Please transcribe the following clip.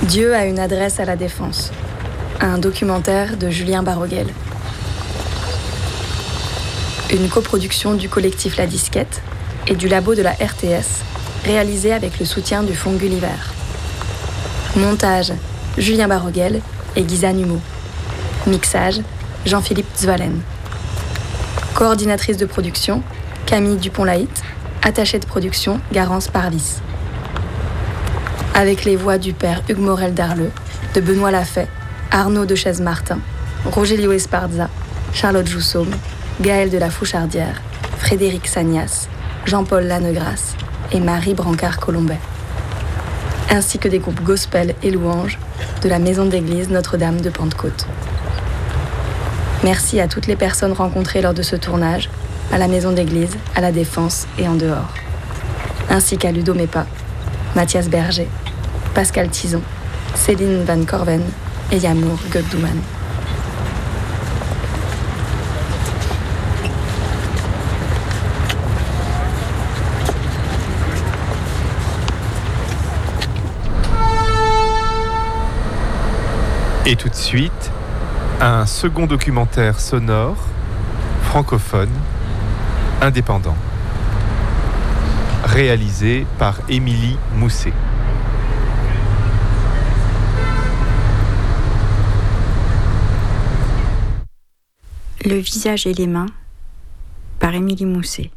Dieu a une adresse à la Défense. Un documentaire de Julien Baroguel. Une coproduction du collectif La Disquette et du labo de la RTS, réalisée avec le soutien du Fonds Gulliver. Montage, Julien Baroguel et Guisa Numo. Mixage, Jean-Philippe Zwalen. Coordinatrice de production, Camille Dupont-Laït. Attachée de production, Garance Parvis. Avec les voix du père Hugues Morel d'Arleux, de Benoît Lafay, Arnaud de Chaise-Martin, Rogelio Esparza, Charlotte Joussaume, Gaël de la Fouchardière, Frédéric Sagnas, Jean-Paul Lannegras et Marie Brancard-Colombet. Ainsi que des groupes gospel et louanges de la maison d'église Notre-Dame de Pentecôte. Merci à toutes les personnes rencontrées lors de ce tournage, à la maison d'église, à la Défense et en dehors. Ainsi qu'à Ludo Mépa, Mathias Berger, Pascal Tison, Céline Van Corven et Yamour Gökdouman. Et tout de suite, un second documentaire sonore, francophone, indépendant, réalisé par Émilie Mousset. Le visage et les mains, par Émilie Mousset.